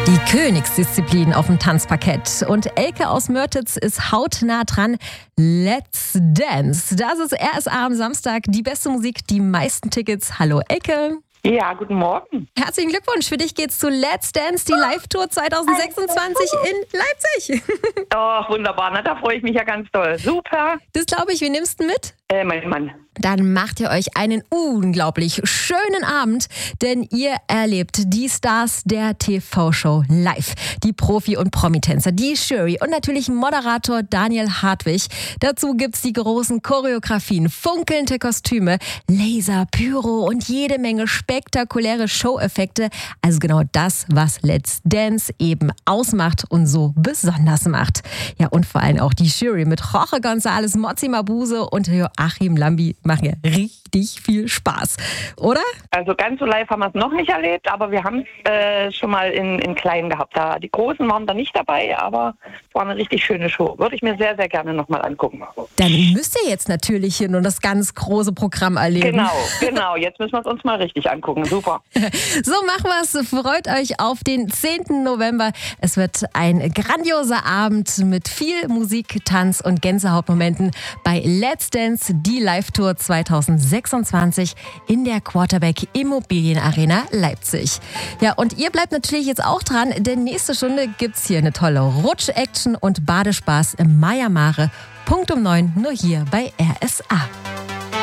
Die Königsdisziplin auf dem Tanzparkett. Und Elke aus Mörtitz ist hautnah dran. Let's Dance. Das ist RSA am Samstag. Die beste Musik, die meisten Tickets. Hallo Elke. Ja, guten Morgen. Herzlichen Glückwunsch. Für dich geht's zu Let's Dance, die Live-Tour 2026 in Leipzig. Oh, wunderbar. Na, da freue ich mich ja ganz doll. Super. Das glaube ich. Wie nimmst du mit? Mein Mann. Dann macht ihr euch einen unglaublich schönen Abend, denn ihr erlebt die Stars der TV-Show live. Die Profi- und Promitänzer, die Jury und natürlich Moderator Daniel Hartwig. Dazu gibt's die großen Choreografien, funkelnde Kostüme, Laser, Pyro und jede Menge spektakuläre Show-Effekte. Also genau das, was Let's Dance eben ausmacht und so besonders macht. Ja, und vor allem auch die Jury mit Jorge González, Motsi Mabuse und Joachim Lambi machen ja richtig viel Spaß, oder? Also ganz so live haben wir es noch nicht erlebt, aber wir haben es schon mal in klein gehabt. Die Großen waren da nicht dabei, aber es war eine richtig schöne Show. Würde ich mir sehr, sehr gerne nochmal angucken. Dann müsst ihr jetzt natürlich hin und das ganz große Programm erleben. Genau. Jetzt müssen wir es uns mal richtig angucken. Super. So machen wir es. Freut euch auf den 10. November. Es wird ein grandioser Abend mit viel Musik, Tanz und Gänsehautmomenten bei Let's Dance, die Live-Tour 2026 in der Quarterback Immobilienarena Leipzig. Ja, und ihr bleibt natürlich jetzt auch dran, denn nächste Stunde gibt's hier eine tolle Rutsch-Action und Badespaß im Maya Mare. Punkt um 9, nur hier bei RSA.